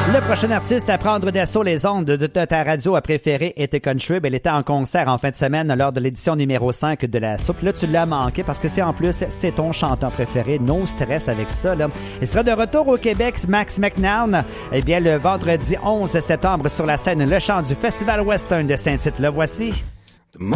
Le prochain artiste à prendre d'assaut les ondes de ta radio préférée était Country. Elle était en concert en fin de semaine lors de l'édition numéro 5 de la soupe. Là, tu l'as manqué parce que c'est ton chanteur préféré. No stress avec ça, là. Il sera de retour au Québec, Max McNown, le vendredi 11 septembre sur la scène Le Chant du Festival Western de Saint-Tite. Le voici.